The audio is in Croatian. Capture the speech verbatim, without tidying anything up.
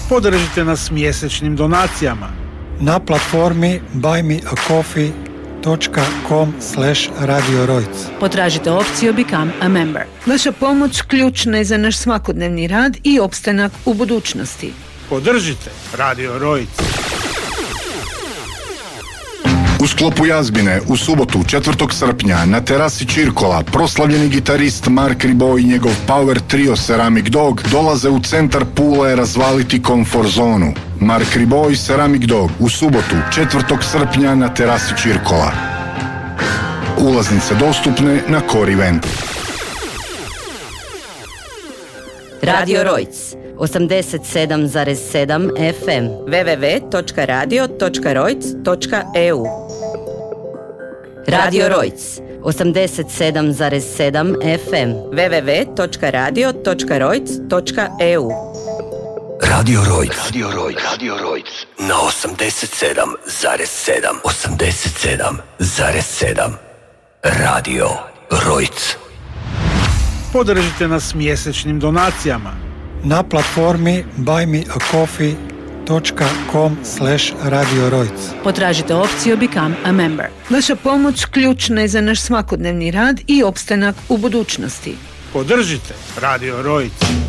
Podržite nas mjesečnim donacijama na platformi buy me a coffee dot com slash radio rojc. Potražite opciju Become a Member. Vaša pomoć ključna je za naš svakodnevni rad i opstanak u budućnosti. Podržite Radio Rojc. U sklopu Jazbine u subotu četvrtog srpnja na terasi Čirkola proslavljeni gitarist Mark Ribot i njegov Power Trio Ceramic Dog dolaze u centar Pule razvaliti komfort zonu. Mark Ribot i Ceramic Dog u subotu četvrtog srpnja na terasi Čirkola. Ulaznice dostupne na Core Event. Radio Rojc osamdeset sedam zarez sedam F M w w w dot radio dot rojc dot e u. Radio Rojc osamdeset sedam zarez sedam F M w w w dot radio dot rojc dot e u. Radio Rojc. Radio Rojc. Radio Rojc. Na osamdeset sedam zarez sedam. osamdeset sedam zarez sedam. Radio Rojc. Podržite nas mjesečnim donacijama na platformi buy me a coffee dot com slash radio rojc. Potražite opciju Become a Member. Vaša pomoć ključna je za naš svakodnevni rad i opstanak u budućnosti. Podržite Radio Rojc.